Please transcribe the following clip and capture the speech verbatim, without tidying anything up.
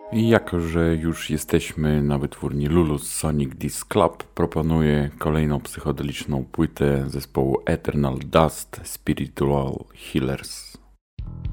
I jako, że już jesteśmy na wytwórni Lulus Sonic Disc Club, proponuję kolejną psychodeliczną płytę zespołu Eternal Dust Spiritual Healers.